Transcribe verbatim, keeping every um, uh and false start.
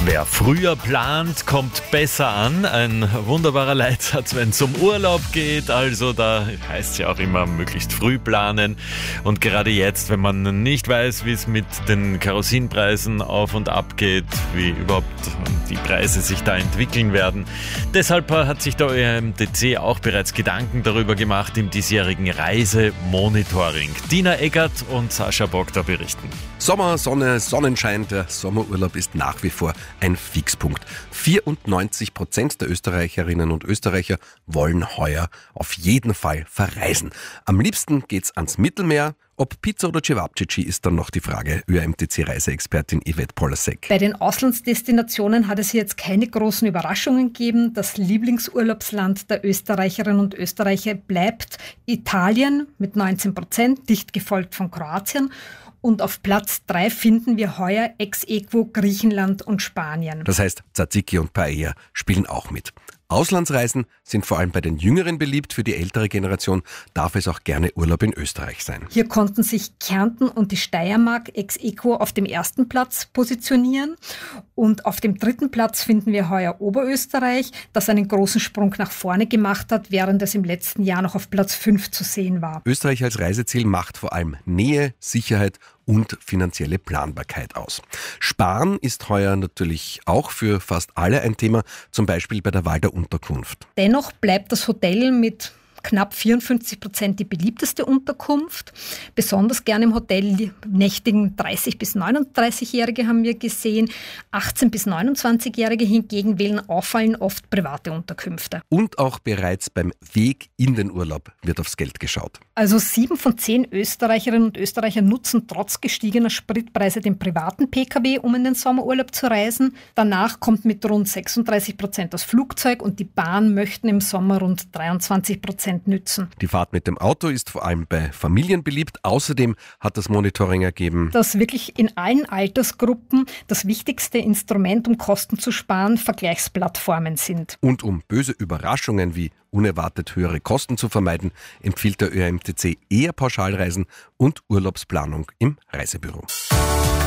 Wer früher plant, kommt besser an. Ein wunderbarer Leitsatz, wenn es um Urlaub geht. Also da heißt es ja auch immer, möglichst früh planen. Und gerade jetzt, wenn man nicht weiß, wie es mit den Kerosinpreisen auf und ab geht, wie überhaupt die Preise sich da entwickeln werden. Deshalb hat sich der Ö R M T C auch bereits Gedanken darüber gemacht im diesjährigen Reisemonitoring. Dina Eggert und Sascha Bogda berichten. Sommer, Sonne, Sonnenschein, der Sommerurlaub ist nach wie vor ein Fixpunkt. vierundneunzig Prozent der Österreicherinnen und Österreicher wollen heuer auf jeden Fall verreisen. Am liebsten geht's ans Mittelmeer. Ob Pizza oder Cevapcici ist dann noch die Frage. Ö R M T C-Reiseexpertin Yvette Polasek. Bei den Auslandsdestinationen hat es jetzt keine großen Überraschungen gegeben. Das Lieblingsurlaubsland der Österreicherinnen und Österreicher bleibt Italien mit neunzehn Prozent, dicht gefolgt von Kroatien. Und auf Platz drei finden wir heuer ex aequo Griechenland und Spanien. Das heißt, Tzatziki und Paella spielen auch mit. Auslandsreisen sind vor allem bei den Jüngeren beliebt. Für die ältere Generation darf es auch gerne Urlaub in Österreich sein. Hier konnten sich Kärnten und die Steiermark ex aequo auf dem ersten Platz positionieren. Und auf dem dritten Platz finden wir heuer Oberösterreich, das einen großen Sprung nach vorne gemacht hat, während es im letzten Jahr noch auf Platz fünf zu sehen war. Österreich als Reiseziel macht vor allem Nähe, Sicherheit und finanzielle Planbarkeit aus. Sparen ist heuer natürlich auch für fast alle ein Thema, zum Beispiel bei der Wahl der Unterkunft. Dennoch bleibt das Hotel mit knapp vierundfünfzig Prozent die beliebteste Unterkunft. Besonders gerne im Hotel nächtigen dreißig- bis neununddreißigjährige haben wir gesehen. achtzehn- bis neunundzwanzigjährige hingegen wählen auffallend oft private Unterkünfte. Und auch bereits beim Weg in den Urlaub wird aufs Geld geschaut. Also sieben von zehn Österreicherinnen und Österreicher nutzen trotz gestiegener Spritpreise den privaten Pkw, um in den Sommerurlaub zu reisen. Danach kommt mit rund sechsunddreißig Prozent das Flugzeug und die Bahn möchten im Sommer rund dreiundzwanzig Prozent nützen. Die Fahrt mit dem Auto ist vor allem bei Familien beliebt. Außerdem hat das Monitoring ergeben, dass wirklich in allen Altersgruppen das wichtigste Instrument, um Kosten zu sparen, Vergleichsplattformen sind. Und um böse Überraschungen wie unerwartet höhere Kosten zu vermeiden, empfiehlt der Ö R M T C eher Pauschalreisen und Urlaubsplanung im Reisebüro.